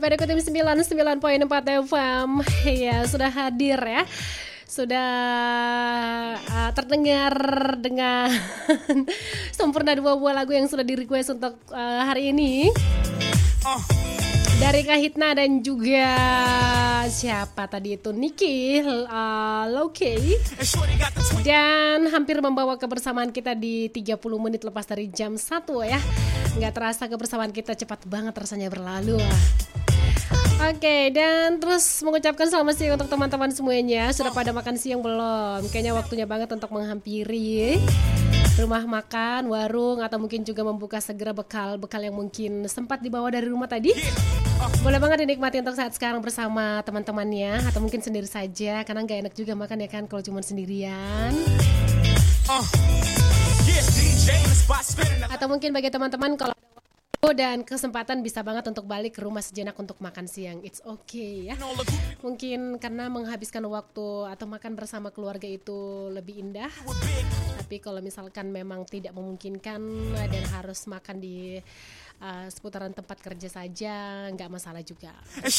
PDQ Tim 99.4 FM. Ya, sudah hadir ya. Sudah terdengar dengan sempurna dua buah lagu yang sudah di-request untuk hari ini. Dari Kahitna dan juga siapa tadi itu, Niki Loki. Dan hampir membawa kebersamaan kita di 30 menit lepas dari jam 1 ya. Nggak terasa kebersamaan kita cepat banget rasanya berlalu. Oke, dan terus mengucapkan selamat siang untuk teman-teman semuanya. Sudah pada makan siang belum? Kayaknya waktunya banget untuk menghampiri rumah makan, warung, atau mungkin juga membuka segera bekal yang mungkin sempat dibawa dari rumah tadi. Boleh banget dinikmati untuk saat sekarang bersama teman-temannya, atau mungkin sendiri saja, karena gak enak juga makan ya kan kalau cuma sendirian. Atau mungkin bagi teman-teman kalau dan kesempatan bisa banget untuk balik ke rumah sejenak untuk makan siang. It's okay ya. Mungkin karena menghabiskan waktu atau makan bersama keluarga itu lebih indah. Tapi kalau misalkan memang tidak memungkinkan dan harus makan di seputaran tempat kerja saja, nggak masalah juga.